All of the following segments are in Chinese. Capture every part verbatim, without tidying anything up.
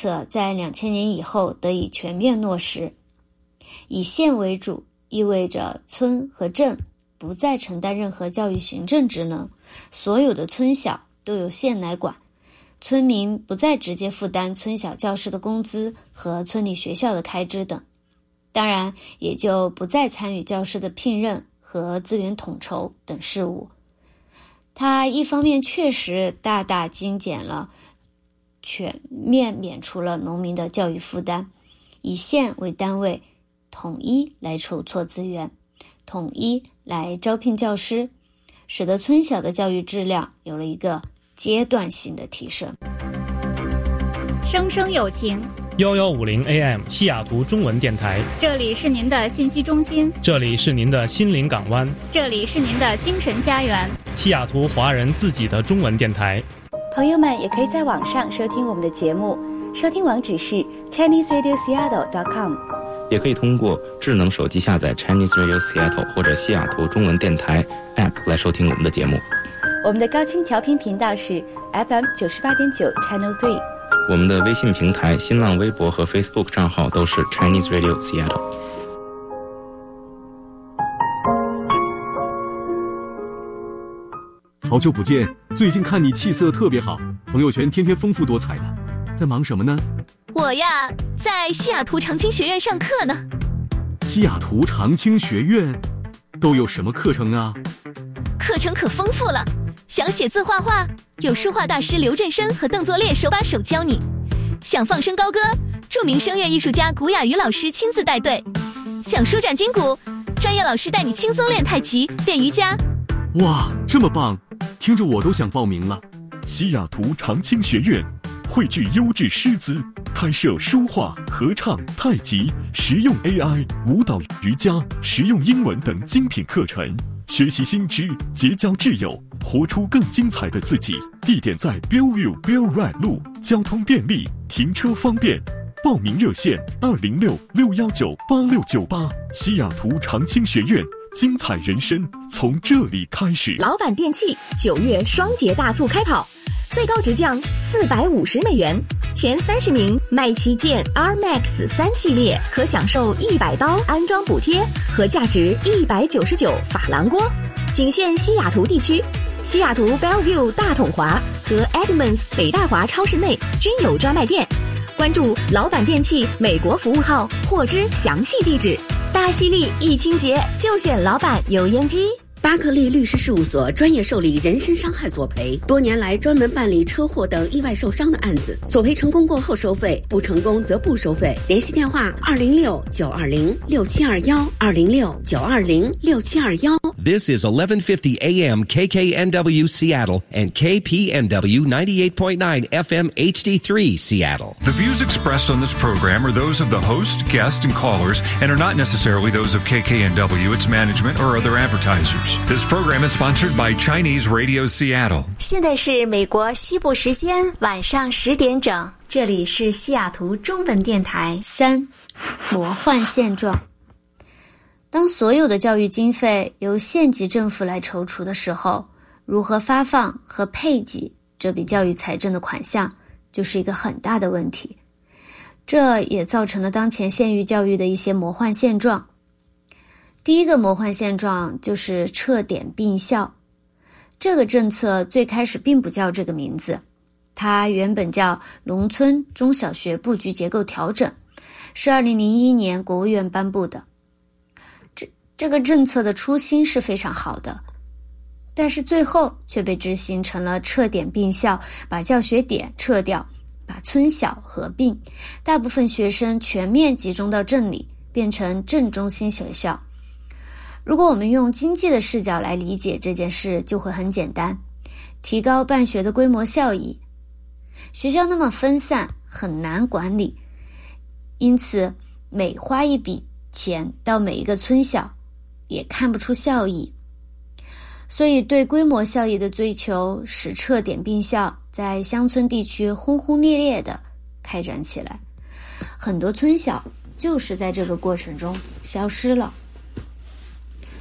策在两千年以后得以全面落实。以县为主意味着村和镇不再承担任何教育行政职能，所有的村小都由县来管，村民不再直接负担村小教师的工资和村里学校的开支等，当然也就不再参与教师的聘任和资源统筹等事务。它一方面确实大大精简了，全面免除了农民的教育负担，以县为单位统一来筹措资源，统一来招聘教师，使得村小的教育质量有了一个阶段性的提升。 生生有情一一五零 A M 西雅图中文电台， 这里是您的信息中心， 这里是您的心灵港湾， 这里是您的精神家园， 西雅图华人自己的中文电台。 朋友们也可以在网上收听我们的节目，收听网址是 Chinese Radio Seattle dot com， 也可以通过智能手机下载 Chinese Radio Seattle 或者西雅图中文电台 App 来收听我们的节目。 我们的高清调频频道是 F M 九十八点九 Channel 三。 我们的微信平台、新浪微博和 Facebook 账号都是 Chinese Radio Seattle。 好久不见，最近看你气色特别好，朋友圈天天丰富多彩的，在忙什么呢？ 我呀，在西雅图长青学院上课呢。 西雅图长青学院都有什么课程啊？ 课程可丰富了，想写字画画，有书画大师刘振生和邓作烈手把手教你；想放声高歌，著名声乐艺术家古雅瑜老师亲自带队；想舒展筋骨，专业老师带你轻松练太极、练瑜伽。 哇，这么棒，听着我都想报名了。 西雅图长青学院汇聚优质师资，开设书画、合唱、太极、实用 A I、舞蹈、瑜伽、实用英文等精品课程，学习新知，结交挚友，活出更精彩的自己。地点在 Bellevue Bell Ride 路，交通便利，停车方便。报名热线二零六六一九八六九八。西雅图长青学院，精彩人生从这里开始。 老板电器九月双节大促开跑，最高直降四百五十美元，前三十名买旗舰 R Max 三系列可享受一百刀安装补贴和价值一百九十九法郎锅，仅限西雅图地区。西雅图 Bellevue 大统华和 Edmonds 北大华超市内均有专卖店。关注老板电器美国服务号，获知详细地址。大犀利疫情节就选老板油烟机。 巴克利律师事务所专业受理人身伤害索赔，多年来专门办理车祸等意外受伤的案子，索赔成功过后收费，不成功则不收费。联系电话二零六九二零六七二幺二零六九二零六七二幺。 This is eleven fifty A M K K N W Seattle and K P N W ninety-eight point nine F M H D three Seattle. The views expressed on this program are those of the host, guests, and callers, and are not necessarily those of K K N W, its management, or other advertisers.This program is sponsored by Chinese Radio Seattle. 现在是美国西部时间晚上十点整，这里是西雅图中文电台。 三、魔幻现状。当所有的教育经费由县级政府来筹除的时候，如何发放和配给这笔教育财政的款项，就是一个很大的问题。这也造成了当前县域教育的一些魔幻现状。第一个魔幻现状就是撤点并校。这个政策最开始并不叫这个名字，它原本叫农村中小学布局结构调整，是二零零一年国务院颁布的。这这个政策的初心是非常好的，但是最后却被执行成了撤点并校，把教学点撤掉，把村小合并，大部分学生全面集中到镇里，变成镇中心学校。如果我们用经济的视角来理解这件事，就会很简单，提高办学的规模效益。学校那么分散，很难管理，因此每花一笔钱到每一个村小，也看不出效益。所以对规模效益的追求，使撤点并校在乡村地区轰轰烈烈地开展起来，很多村小就是在这个过程中消失了。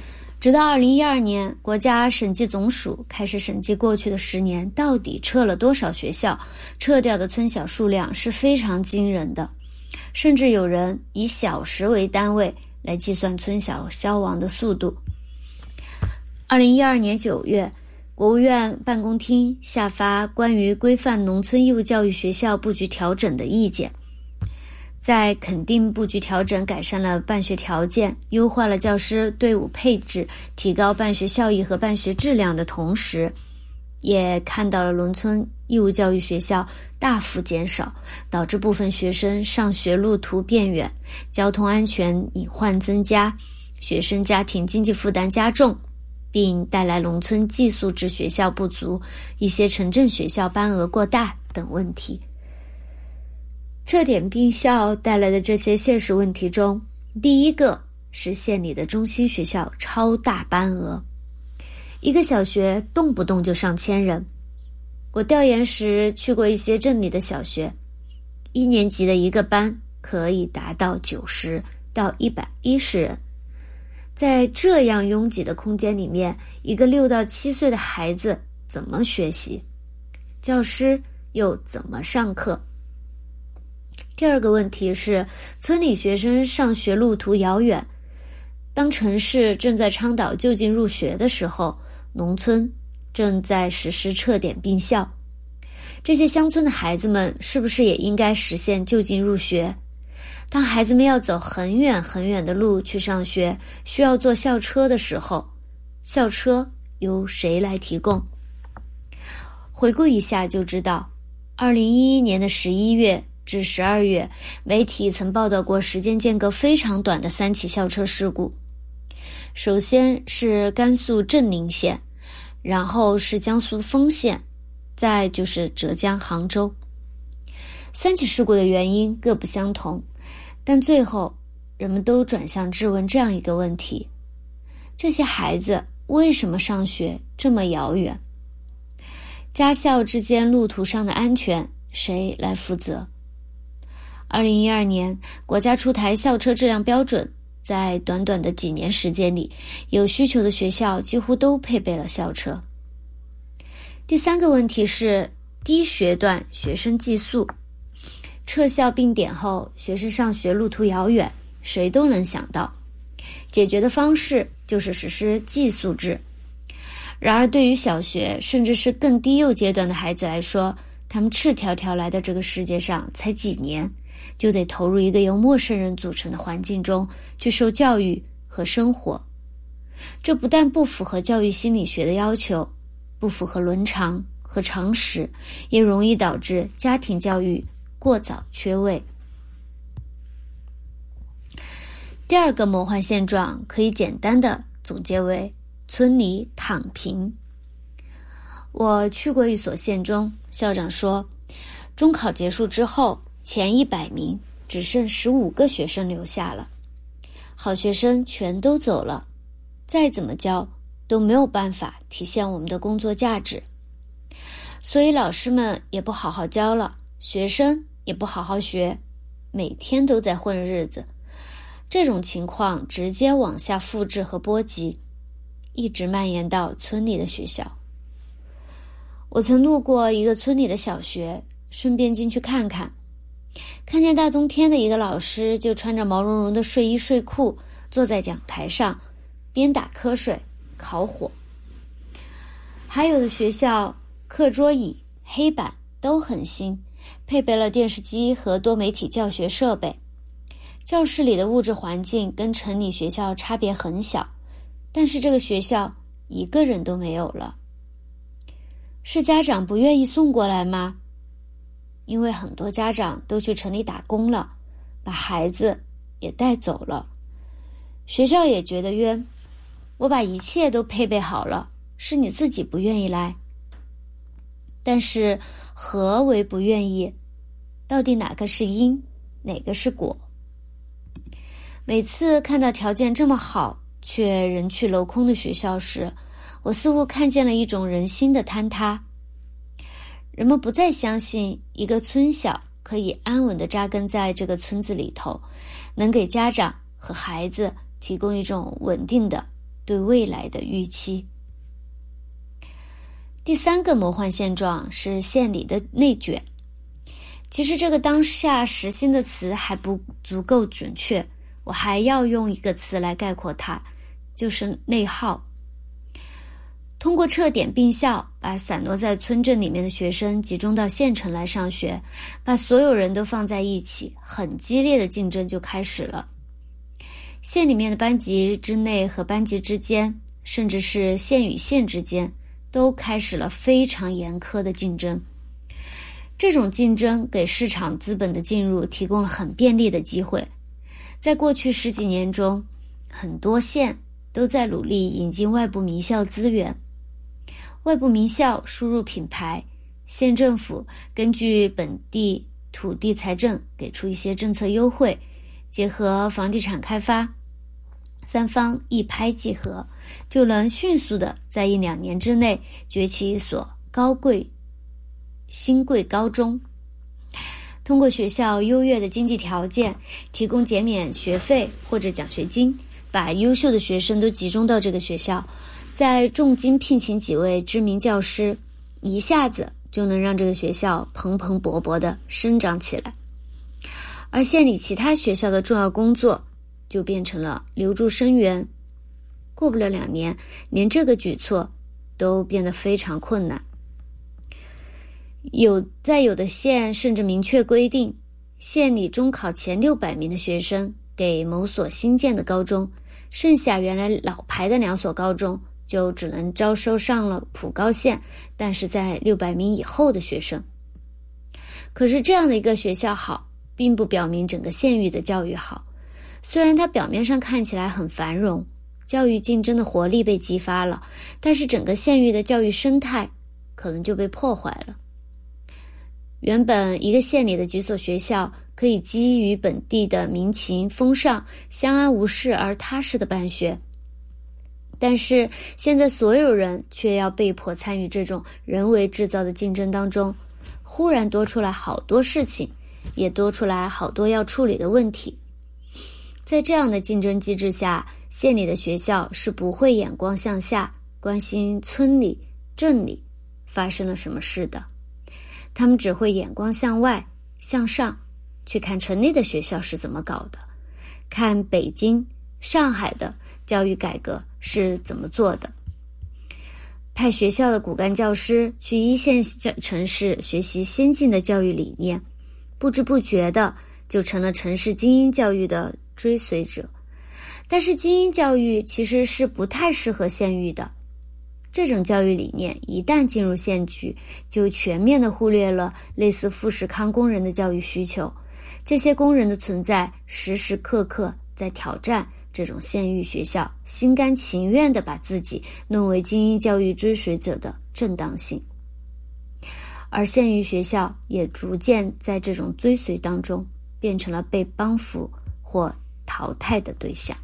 直到二零一二年，国家审计总署开始审计过去的十年到底撤了多少学校，撤掉的村小数量是非常惊人的，甚至有人以小时为单位来计算村小消亡的速度。二零一二年九月，国务院办公厅下发关于规范农村义务教育学校布局调整的意见，在肯定布局调整改善了办学条件，优化了教师队伍配置，提高办学效益和办学质量的同时，也看到了农村义务教育学校大幅减少，导致部分学生上学路途变远，交通安全隐患增加，学生家庭经济负担加重，并带来农村寄宿制学校不足，一些城镇学校班额过大等问题。撤点并校带来的这些现实问题中，第一个是县里的中心学校超大班额，一个小学动不动就上千人。我调研时去过一些镇里的小学，一年级的一个班可以达到九十到一百一十人。在这样拥挤的空间里面，一个六到七岁的孩子怎么学习？教师又怎么上课？第二个问题是，村里学生上学路途遥远。当城市正在倡导就近入学的时候，农村正在实施撤点并校。这些乡村的孩子们是不是也应该实现就近入学？当孩子们要走很远很远的路去上学，需要坐校车的时候，校车由谁来提供？回顾一下就知道，二零一一年的十一月至十二月，媒体曾报道过时间间隔非常短的三起校车事故。首先是甘肃镇宁县，然后是江苏丰县，再就是浙江杭州。三起事故的原因各不相同，但最后人们都转向质问这样一个问题：这些孩子为什么上学这么遥远？家校之间路途上的安全谁来负责？二零一二年，国家出台校车质量标准，在短短的几年时间里，有需求的学校几乎都配备了校车。第三个问题是低学段学生寄宿。撤校并点后，学生上学路途遥远，谁都能想到，解决的方式就是实施寄宿制。然而对于小学甚至是更低幼阶段的孩子来说，他们赤条条来到这个世界上才几年，就得投入一个由陌生人组成的环境中去受教育和生活。这不但不符合教育心理学的要求，不符合伦常和常识，也容易导致家庭教育过早缺位。第二个魔幻现状可以简单的总结为村里躺平。我去过一所县中，校长说，中考结束之后，前一百名只剩十五个学生留下了，好学生全都走了，再怎么教都没有办法体现我们的工作价值。所以老师们也不好好教了，学生也不好好学，每天都在混日子。这种情况直接往下复制和波及，一直蔓延到村里的学校。我曾路过一个村里的小学，顺便进去看看，看见大冬天的一个老师就穿着毛茸茸的睡衣睡裤，坐在讲台上边打瞌睡烤火。还有的学校课桌椅黑板都很新，配备了电视机和多媒体教学设备。教室里的物质环境跟城里学校差别很小，但是这个学校一个人都没有了。是家长不愿意送过来吗？因为很多家长都去城里打工了，把孩子也带走了。学校也觉得冤，我把一切都配备好了，是你自己不愿意来。但是何为不愿意？到底哪个是因，哪个是果？每次看到条件这么好却人去楼空的学校时，我似乎看见了一种人心的坍塌。人们不再相信一个村小可以安稳地扎根在这个村子里头，能给家长和孩子提供一种稳定的对未来的预期。第三个魔幻现状是县里的内卷。其实这个当下时兴的词还不足够准确，我还要用一个词来概括它，就是内耗。通过撤点并校，把散落在村镇里面的学生集中到县城来上学，把所有人都放在一起，很激烈的竞争就开始了。县里面的班级之内和班级之间，甚至是县与县之间，都开始了非常严苛的竞争。这种竞争给市场资本的进入提供了很便利的机会。在过去十几年中，很多县都在努力引进外部名校资源。外部名校输入品牌，县政府根据本地土地财政给出一些政策优惠，结合房地产开发，三方一拍即合，就能迅速的在一两年之内崛起一所高贵新贵高中。通过学校优越的经济条件，提供减免学费或者奖学金，把优秀的学生都集中到这个学校，再重金聘请几位知名教师，一下子就能让这个学校蓬蓬勃勃地生长起来。而县里其他学校的重要工作就变成了留住生源。过不了两年，连这个举措都变得非常困难。有在有的县甚至明确规定，县里中考前六百名的学生给某所新建的高中，剩下原来老牌的两所高中就只能招收上了普高线，但是在六百名以后的学生。可是这样的一个学校好，并不表明整个县域的教育好。虽然它表面上看起来很繁荣，教育竞争的活力被激发了，但是整个县域的教育生态可能就被破坏了。原本一个县里的几所学校可以基于本地的民情风尚，相安无事而踏实的办学，但是现在所有人却要被迫参与这种人为制造的竞争当中，忽然多出来好多事情，也多出来好多要处理的问题。在这样的竞争机制下，县里的学校是不会眼光向下，关心村里、镇里发生了什么事的。他们只会眼光向外、向上，去看城里的学校是怎么搞的，看北京、上海的教育改革是怎么做的。派学校的骨干教师去一线城市学习先进的教育理念，不知不觉的就成了城市精英教育的追随者。但是精英教育其实是不太适合县域的，这种教育理念一旦进入县区，就全面地忽略了类似富士康工人的教育需求。这些工人的存在时时刻刻在挑战这种县域学校心甘情愿地把自己弄为精英教育追随者的正当性。而县域学校也逐渐在这种追随当中变成了被帮扶或淘汰的对象。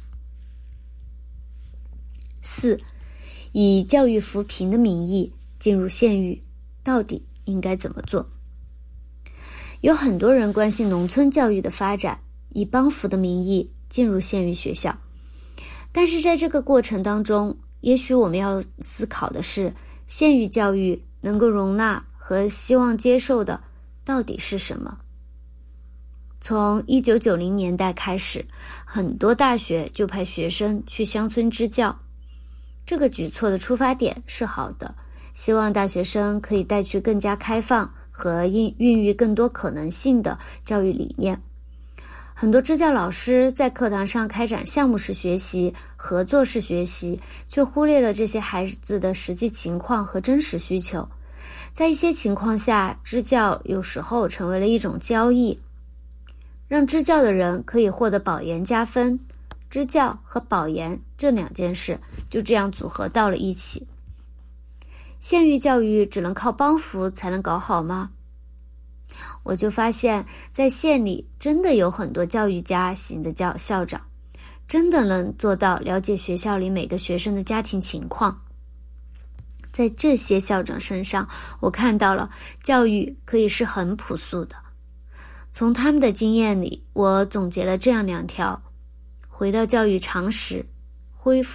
四，以教育扶贫的名义进入县域，到底应该怎么做？有很多人关心农村教育的发展，以帮扶的名义进入县域学校。但是在这个过程当中，也许我们要思考的是，县域教育能够容纳和希望接受的到底是什么？从一九九零年代开始，很多大学就派学生去乡村支教。这个举措的出发点是好的，希望大学生可以带去更加开放和孕育更多可能性的教育理念。很多支教老师在课堂上开展项目式学习、合作式学习，却忽略了这些孩子的实际情况和真实需求。在一些情况下，支教有时候成为了一种交易，让支教的人可以获得保研加分，支教和保研这两件事就这样组合到了一起。县域教育只能靠帮扶才能搞好吗？我就发现在县里真的有很多教育家型的教校长，真的能做到了解学校里每个学生的家庭情况。在这些校长身上，我看到了教育可以是很朴素的。从他们的经验里，我总结了这样两条：回到教育常识，恢复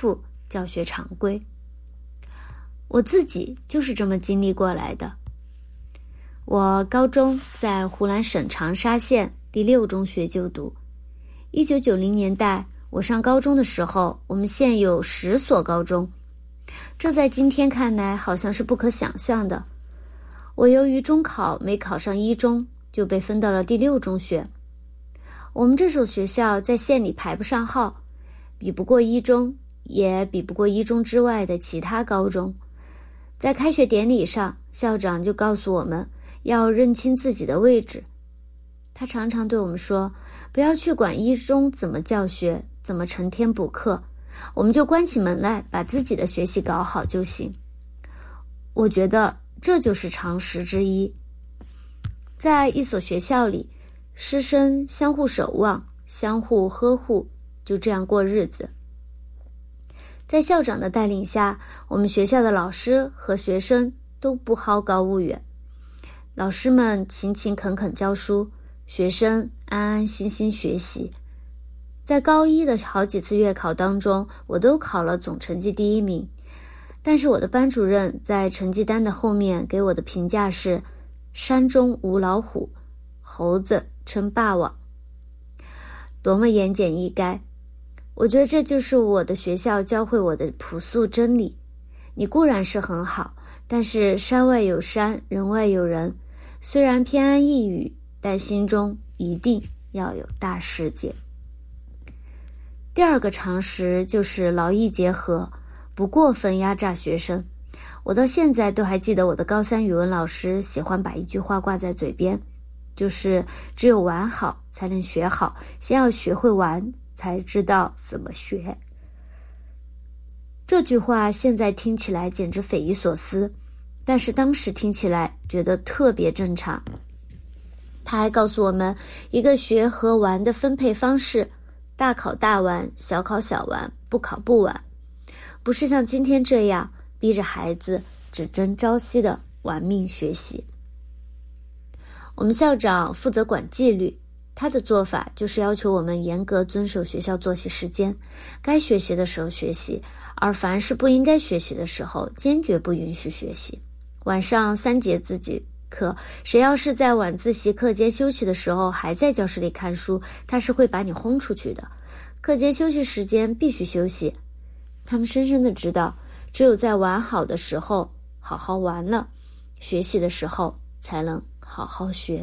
教学常规。我自己就是这么经历过来的。我高中在湖南省长沙县第六中学就读。一九九零年代，我上高中的时候，我们县有十所高中，这在今天看来好像是不可想象的。我由于中考没考上一中，就被分到了第六中学。我们这所学校在县里排不上号，比不过一中，也比不过一中之外的其他高中。在开学典礼上，校长就告诉我们要认清自己的位置。他常常对我们说，不要去管一中怎么教学，怎么成天补课，我们就关起门来把自己的学习搞好就行。我觉得这就是常识之一。在一所学校里，师生相互守望，相互呵护，就这样过日子。在校长的带领下，我们学校的老师和学生都不好高骛远。老师们勤勤恳恳教书，学生安安心心学习。在高一的好几次月考当中，我都考了总成绩第一名，但是我的班主任在成绩单的后面给我的评价是：山中无老虎，猴子称霸王。多么言简意赅。我觉得这就是我的学校教会我的朴素真理。你固然是很好，但是山外有山，人外有人。虽然偏安一隅，但心中一定要有大世界。第二个常识就是劳逸结合，不过分压榨学生。我到现在都还记得我的高三语文老师喜欢把一句话挂在嘴边，就是只有玩好才能学好，先要学会玩，才知道怎么学。这句话现在听起来简直匪夷所思，但是当时听起来觉得特别正常。他还告诉我们一个学和玩的分配方式：大考大玩，小考小玩，不考不玩。不是像今天这样逼着孩子只争朝夕的玩命学习。我们校长负责管纪律，他的做法就是要求我们严格遵守学校作息时间，该学习的时候学习，而凡是不应该学习的时候，坚决不允许学习。晚上三节自习课，谁要是在晚自习课间休息的时候还在教室里看书，他是会把你轰出去的。课间休息时间必须休息。他们深深地知道，只有在玩好的时候好好玩了，学习的时候才能好好学。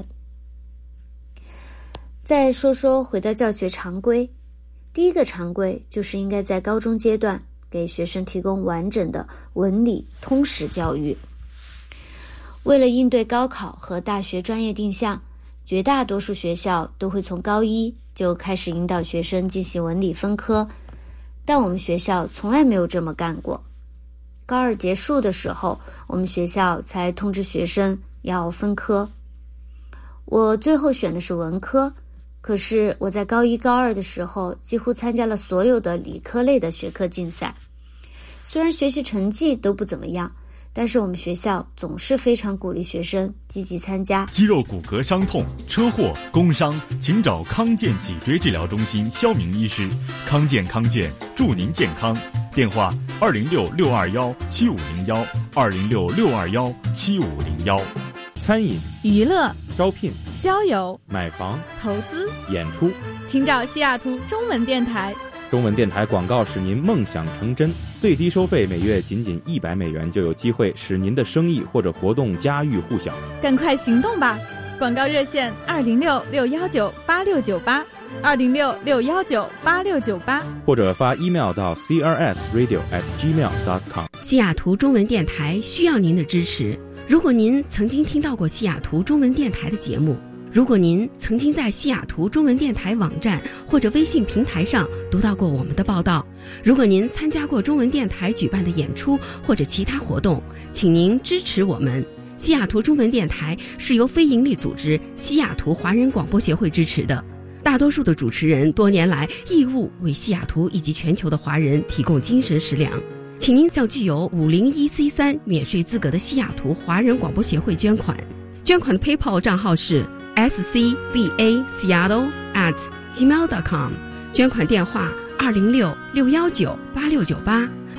再说说回到教学常规，第一个常规就是应该在高中阶段给学生提供完整的文理通识教育。为了应对高考和大学专业定向，绝大多数学校都会从高一就开始引导学生进行文理分科，但我们学校从来没有这么干过。高二结束的时候，我们学校才通知学生要分科。我最后选的是文科，可是我在高一高二的时候几乎参加了所有的理科类的学科竞赛。虽然学习成绩都不怎么样，但是我们学校总是非常鼓励学生积极参加。 肌肉骨骼伤痛、车祸、工伤，请找康健脊椎治疗中心肖明医师。康健康健，祝您健康。电话：二零六六二幺七五零幺，二零六六二幺七五零幺。 餐饮、 娱乐、 招聘、 交友、 买房、 投资、 演出， 请找西雅图中文电台。 中文电台广告使您梦想成真，最低收费每月仅仅一百美元，就有机会使您的生意或者活动家喻户晓。 赶快行动吧！广告热线：二零六六幺九八六九八，二零六六幺九八六九八， 或者发 email 到 c r s radio at gmail dot com。 西雅图中文电台需要您的支持。如果您曾经听到过西雅图中文电台的节目，如果您曾经在西雅图中文电台网站或者微信平台上读到过我们的报道，如果您参加过中文电台举办的演出或者其他活动，请您支持我们。西雅图中文电台是由非营利组织西雅图华人广播协会支持的，大多数的主持人多年来义务为西雅图以及全球的华人提供精神食粮。请您向具有五零一 C 三免税资格的西雅图华人广播协会捐款，捐款的 PayPal 账号是 s c b a seattle at gmail dot com， 捐款电话二零六六幺九八六九八，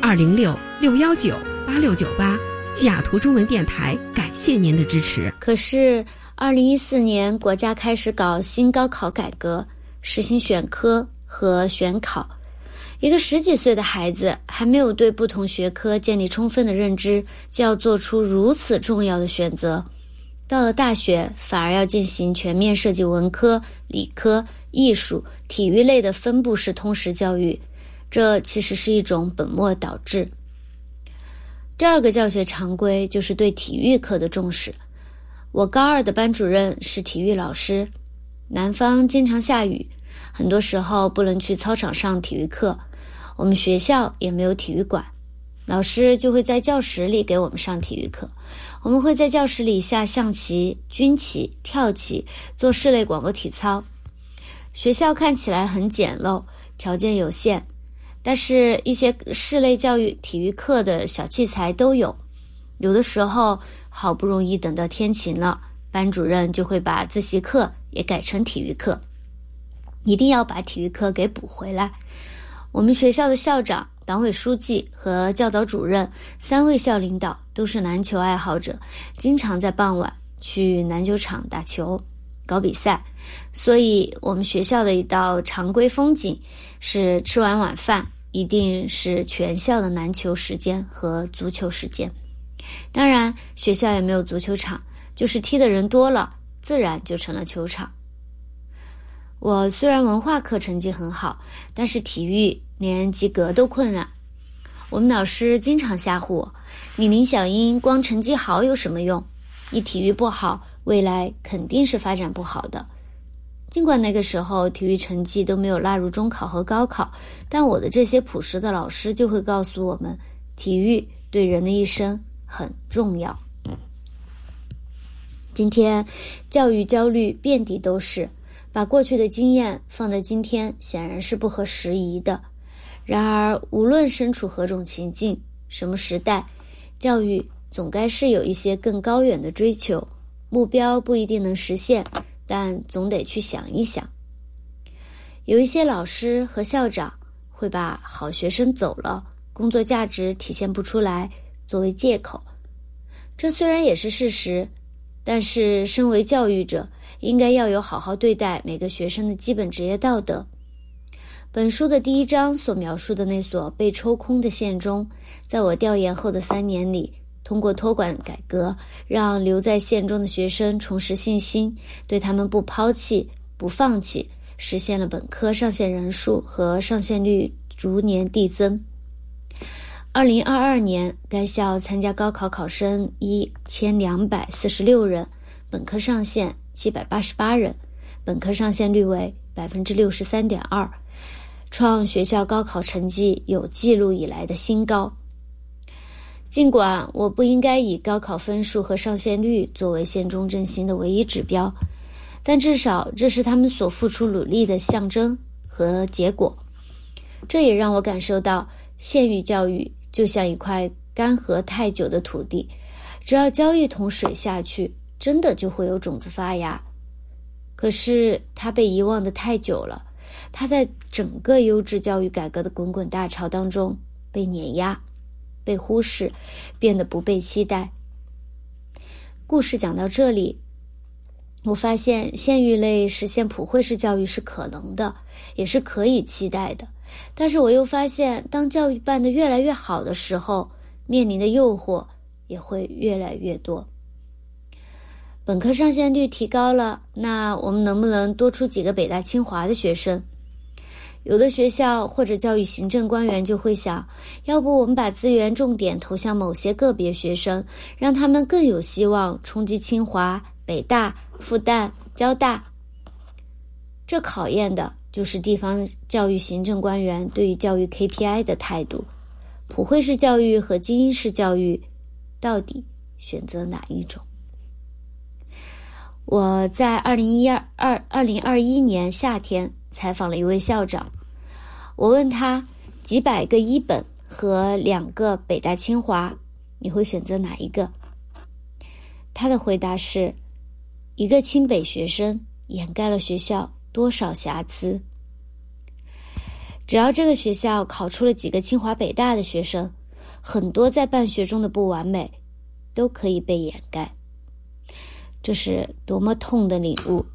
二零六六幺九八六九八，西雅图中文电台感谢您的支持。 可是二零一四年国家开始搞新高考改革，实行选科和选考。一个十几岁的孩子还没有对不同学科建立充分的认知，就要做出如此重要的选择。到了大学，反而要进行全面涉及文科、理科、艺术、体育类的分布式通识教育，这其实是一种本末倒置。第二个教学常规就是对体育课的重视。我高二的班主任是体育老师，南方经常下雨，很多时候不能去操场上体育课，我们学校也没有体育馆，老师就会在教室里给我们上体育课。我们会在教室里下象棋、军棋、跳棋，做室内广播体操。学校看起来很简陋，条件有限，但是一些室内教育体育课的小器材都有。有的时候好不容易等到天晴了，班主任就会把自习课也改成体育课，一定要把体育课给补回来。我们学校的校长、党委书记和教导主任三位校领导都是篮球爱好者，经常在傍晚去篮球场打球搞比赛，所以我们学校的一道常规风景是吃完晚饭一定是全校的篮球时间和足球时间。当然学校也没有足球场，就是踢的人多了，自然就成了球场。我虽然文化课成绩很好，但是体育连及格都困难。我们老师经常吓唬我，你林小英光成绩好有什么用？你体育不好，未来肯定是发展不好的。尽管那个时候体育成绩都没有纳入中考和高考，但我的这些朴实的老师就会告诉我们，体育对人的一生很重要。今天教育焦虑遍地都是，把过去的经验放在今天显然是不合时宜的。然而无论身处何种情境、什么时代，教育总该是有一些更高远的追求，目标不一定能实现，但总得去想一想。有一些老师和校长会把好学生走了，工作价值体现不出来作为借口，这虽然也是事实，但是身为教育者应该要有好好对待每个学生的基本职业道德。本书的第一章所描述的那所被抽空的县中，在我调研后的三年里，通过托管改革，让留在县中的学生重拾信心，对他们不抛弃、不放弃，实现了本科上线人数和上线率逐年递增。二零二二年，该校参加高考考生一千两百四十六人，本科上线七百八十八人，本科上线率为百分之六十三点二，创学校高考成绩有记录以来的新高。尽管我不应该以高考分数和上线率作为县中振兴的唯一指标，但至少这是他们所付出努力的象征和结果。这也让我感受到，县域教育就像一块干涸太久的土地，只要浇一桶水下去，真的就会有种子发芽。可是它被遗忘得太久了，它在整个优质教育改革的滚滚大潮当中被碾压、被忽视，变得不被期待。故事讲到这里，我发现县域类实现普惠式教育是可能的，也是可以期待的。但是我又发现，当教育办得越来越好的时候，面临的诱惑也会越来越多。本科上线率提高了，那我们能不能多出几个北大清华的学生？有的学校或者教育行政官员就会想，要不我们把资源重点投向某些个别学生，让他们更有希望冲击清华、北大、复旦、交大。这考验的就是地方教育行政官员对于教育 K P I 的态度。普惠式教育和精英式教育，到底选择哪一种？我在二零一二二二零二一年夏天采访了一位校长，我问他，几百个一本和两个北大清华，你会选择哪一个？他的回答是，一个清北学生掩盖了学校多少瑕疵。 只要这个学校考出了几个清华北大的学生，很多在办学中的不完美都可以被掩盖。这是多么痛的领悟。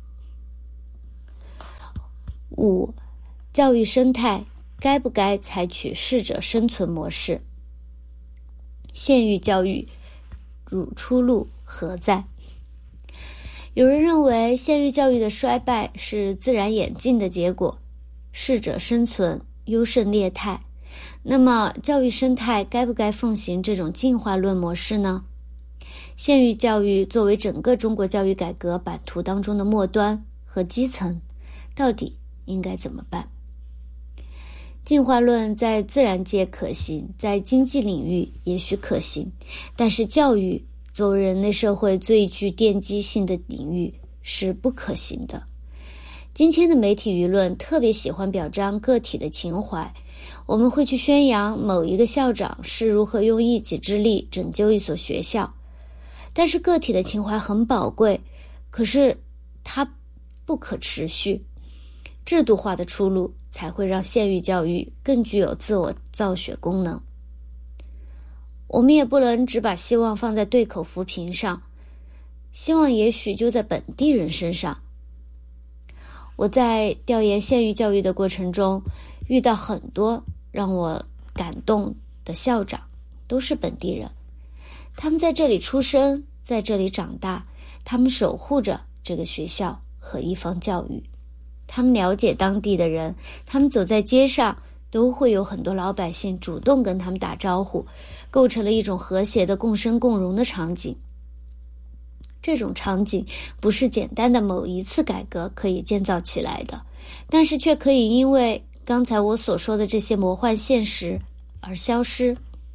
五，教育生态该不该采取适者生存模式？县域教育如出路何在？有人认为县域教育的衰败是自然演进的结果，适者生存，优胜劣汰。那么教育生态该不该奉行这种进化论模式呢？县域教育作为整个中国教育改革版图当中的末端和基层，到底应该怎么办？进化论在自然界可行，在经济领域也许可行，但是教育作为人类社会最具奠基性的领域是不可行的。今天的媒体舆论特别喜欢表彰个体的情怀，我们会去宣扬某一个校长是如何用一己之力拯救一所学校，但是个体的情怀很宝贵，可是它不可持续。制度化的出路才会让县域教育更具有自我造血功能。我们也不能只把希望放在对口扶贫上，希望也许就在本地人身上。我在调研县域教育的过程中，遇到很多让我感动的校长，都是本地人。他们在这里出生，在这里长大，他们守护着这个学校和一方教育。他们了解当地的人，他们走在街上都会有很多老百姓主动跟他们打招呼，构成了一种和谐的共生共荣的场景。这种场景不是简单的某一次改革可以建造起来的，但是却可以因为刚才我所说的这些魔幻现实而消失。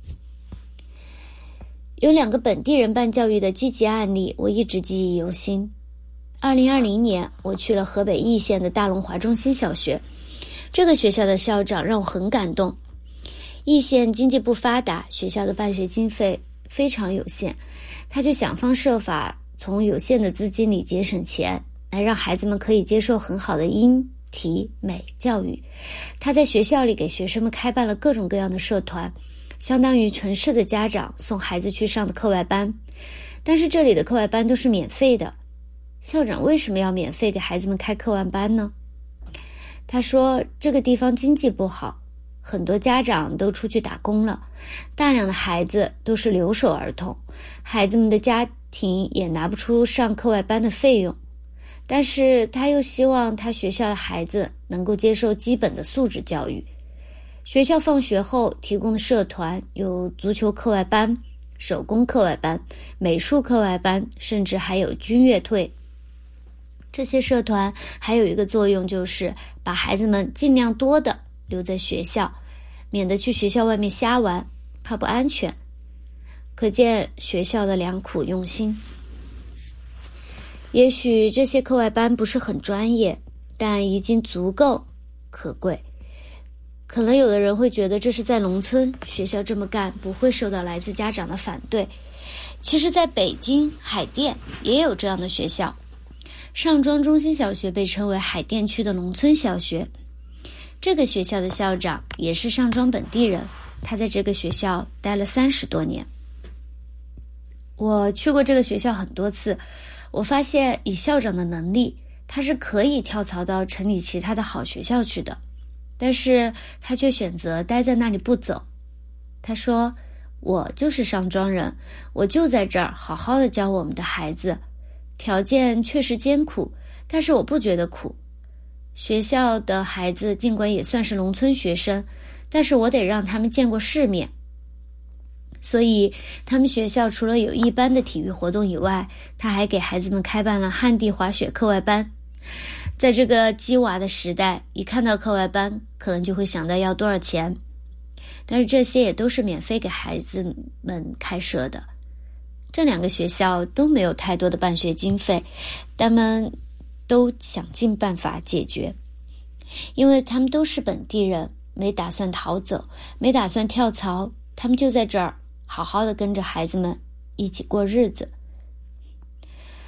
有两个本地人办教育的积极案例，我一直记忆犹新。二零二零年，我去了河北易县的大龙华中心小学，这个学校的校长让我很感动。易县经济不发达，学校的办学经费非常有限，他就想方设法从有限的资金里节省钱，来让孩子们可以接受很好的音、体、美教育。他在学校里给学生们开办了各种各样的社团，相当于城市的家长送孩子去上的课外班，但是这里的课外班都是免费的。校长为什么要免费给孩子们开课外班呢？他说这个地方经济不好，很多家长都出去打工了，大量的孩子都是留守儿童，孩子们的家庭也拿不出上课外班的费用。但是他又希望他学校的孩子能够接受基本的素质教育。学校放学后提供的社团有足球课外班、手工课外班、美术课外班，甚至还有军乐队。这些社团还有一个作用，就是把孩子们尽量多的留在学校，免得去学校外面瞎玩，怕不安全。可见学校的良苦用心。也许这些课外班不是很专业，但已经足够可贵。可能有的人会觉得这是在农村，学校这么干不会受到来自家长的反对。其实在北京、海淀也有这样的学校。上庄中心小学被称为海淀区的农村小学，这个学校的校长也是上庄本地人，他在这个学校待了三十多年。我去过这个学校很多次，我发现以校长的能力，他是可以跳槽到城里其他的好学校去的，但是他却选择待在那里不走。他说，我就是上庄人，我就在这儿好好的教我们的孩子，条件确实艰苦，但是我不觉得苦。学校的孩子尽管也算是农村学生，但是我得让他们见过世面。所以他们学校除了有一般的体育活动以外，他还给孩子们开办了旱地滑雪课外班。在这个鸡娃的时代，一看到课外班可能就会想到要多少钱，但是这些也都是免费给孩子们开设的。这两个学校都没有太多的办学经费，他们都想尽办法解决，因为他们都是本地人，没打算逃走，没打算跳槽，他们就在这儿好好的跟着孩子们一起过日子。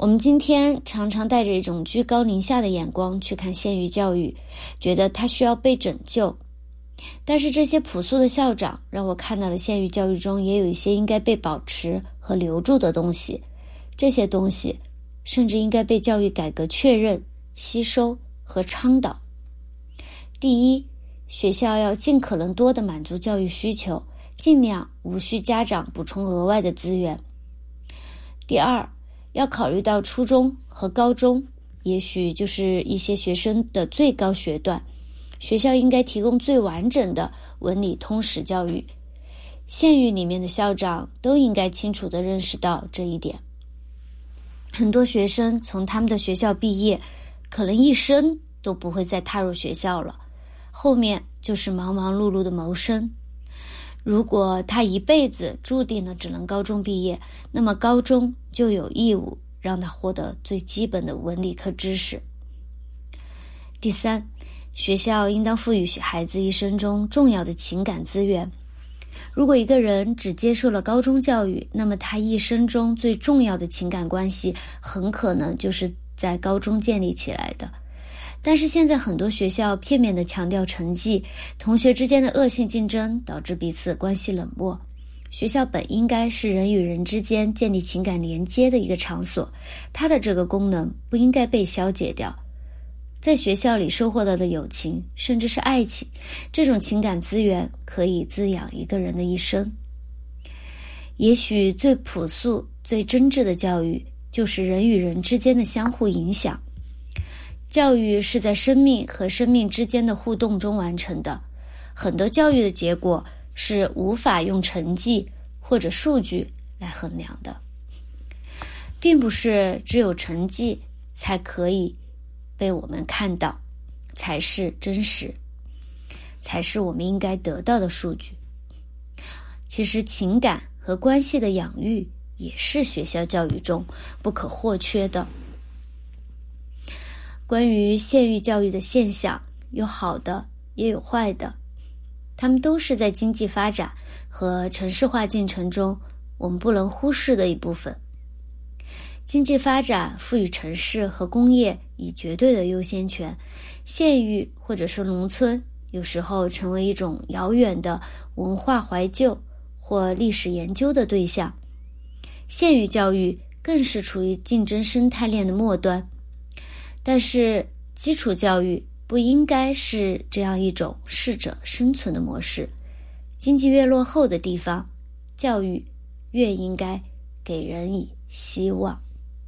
我们今天常常带着一种居高临下的眼光去看县域教育，觉得它需要被拯救。但是这些朴素的校长让我看到了县域教育中也有一些应该被保持和留住的东西，这些东西甚至应该被教育改革确认、吸收和倡导。第一，学校要尽可能多地满足教育需求，尽量无需家长补充额外的资源。第二，要考虑到初中和高中，也许就是一些学生的最高学段，学校应该提供最完整的文理通识教育。县域里面的校长都应该清楚地认识到这一点。很多学生从他们的学校毕业，可能一生都不会再踏入学校了，后面就是忙忙碌碌的谋生。如果他一辈子注定了只能高中毕业，那么高中就有义务让他获得最基本的文理科知识。第三，学校应当赋予孩子一生中重要的情感资源。如果一个人只接受了高中教育，那么他一生中最重要的情感关系很可能就是在高中建立起来的。但是现在很多学校片面地强调成绩，同学之间的恶性竞争导致彼此关系冷漠。学校本应该是人与人之间建立情感连接的一个场所，它的这个功能不应该被消解掉。在学校里收获到的友情，甚至是爱情，这种情感资源可以滋养一个人的一生。也许最朴素、最真挚的教育，就是人与人之间的相互影响。教育是在生命和生命之间的互动中完成的，很多教育的结果是无法用成绩或者数据来衡量的，并不是只有成绩才可以被我们看到，才是真实，才是我们应该得到的数据。其实情感和关系的养育也是学校教育中不可或缺的。关于县域教育的现象，有好的也有坏的，它们都是在经济发展和城市化进程中我们不能忽视的一部分。经济发展赋予城市和工业以绝对的优先权，县域或者是农村有时候成为一种遥远的文化怀旧或历史研究的对象。县域教育更是处于竞争生态链的末端。但是基础教育不应该是这样一种适者生存的模式，经济越落后的地方，教育越应该给人以希望。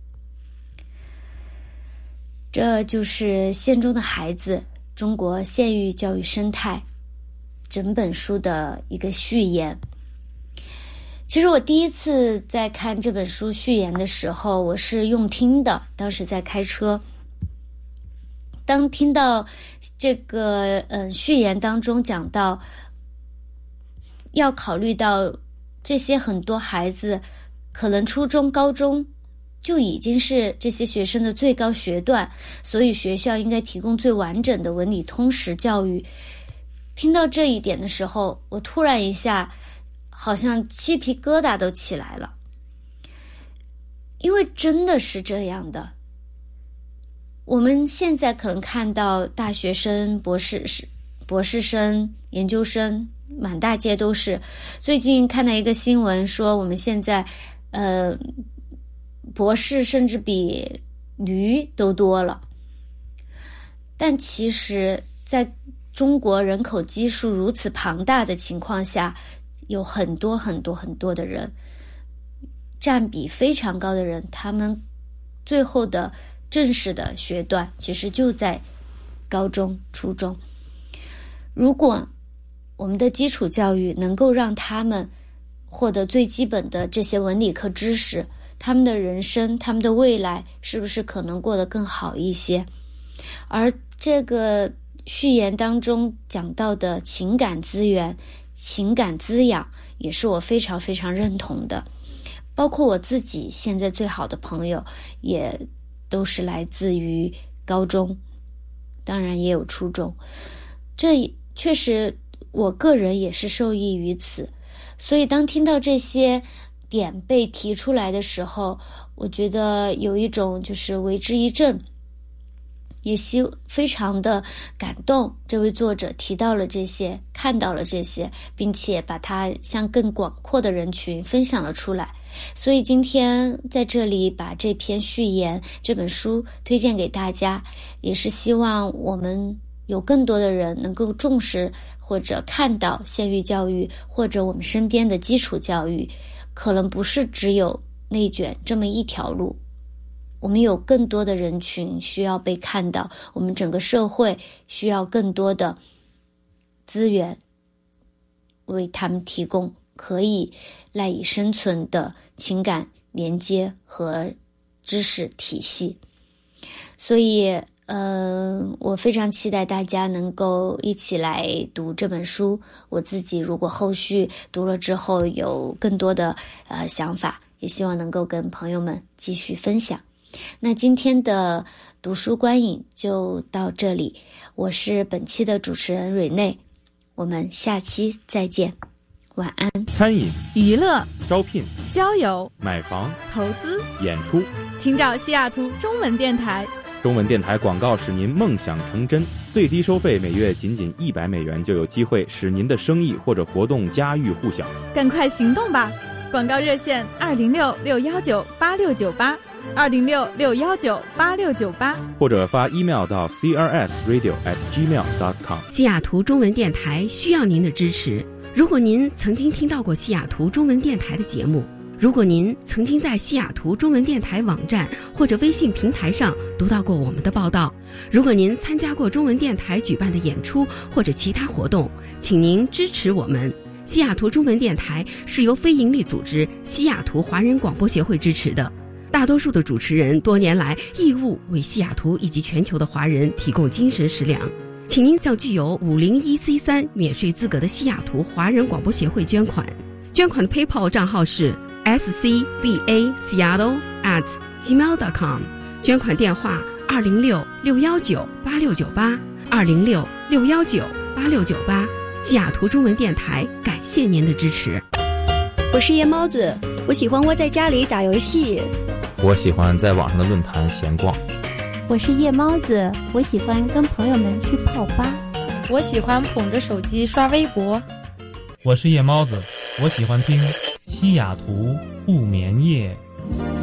这就是县中的孩子，中国县域教育生态整本书的一个序言。其实我第一次在看这本书序言的时候，我是用听的，当时在开车。当听到这个嗯序言当中讲到要考虑到这些很多孩子可能初中高中就已经是这些学生的最高学段，所以学校应该提供最完整的文理通识教育。听到这一点的时候，我突然一下好像鸡皮疙瘩都起来了，因为真的是这样的。我们现在可能看到大学生、博士、博士生、研究生满大街都是。最近看到一个新闻说，我们现在呃博士甚至比驴都多了。但其实在中国人口基数如此庞大的情况下，有很多很多很多的人，占比非常高的人，他们最后的正式的学段其实就在高中、初中。如果我们的基础教育能够让他们获得最基本的这些文理科知识，他们的人生、他们的未来是不是可能过得更好一些？而这个序言当中讲到的情感资源、情感滋养，也是我非常非常认同的。包括我自己现在最好的朋友也都是来自于高中，当然也有初中，这确实我个人也是受益于此。所以当听到这些点被提出来的时候， 我觉得有一种就是为之一振，也希非常的感动。这位作者提到了这些，看到了这些，并且把它向更广阔的人群分享了出来。所以今天在这里把这篇序言这本书推荐给大家，也是希望我们有更多的人能够重视或者看到县域教育，或者我们身边的基础教育可能不是只有内卷这么一条路，我们有更多的人群需要被看到，我们整个社会需要更多的资源为他们提供可以赖以生存的情感连接和知识体系。所以嗯、呃，我非常期待大家能够一起来读这本书。我自己如果后续读了之后有更多的呃想法，也希望能够跟朋友们继续分享。那今天的读书观影就到这里，我是本期的主持人蕊内，我们下期再见，晚安。 餐饮、 娱乐、 招聘、 交友、 买房、 投资、 演出， 请找西雅图中文电台。 中文电台广告使您梦想成真，最低收费每月仅仅一百美元，就有机会使您的生意或者活动家喻户晓。 赶快行动吧！广告热线二零六六幺九八六九八，二零六六幺九八六九八， 或者发 email 到 c r s radio at gmail dot com。 西雅图中文电台需要您的支持。如果您曾经听到过西雅图中文电台的节目，如果您曾经在西雅图中文电台网站或者微信平台上读到过我们的报道，如果您参加过中文电台举办的演出或者其他活动，请您支持我们。西雅图中文电台是由非营利组织西雅图华人广播协会支持的，大多数的主持人多年来义务为西雅图以及全球的华人提供精神食粮。请您向具有五零一 C 三免税资格的西雅图华人广播协会捐款，捐款的 PayPal 账号是 s c b a seattle at gmail dot com， 捐款电话二零六六幺九八六九八，二零六六幺九八六九八。西雅图中文电台感谢您的支持。 我是夜猫子，我喜欢窝在家里打游戏。 我喜欢在网上的论坛闲逛。 我是夜猫子，我喜欢跟朋友们去泡吧。 我喜欢捧着手机刷微博。 我是夜猫子，我喜欢听西雅图不眠夜。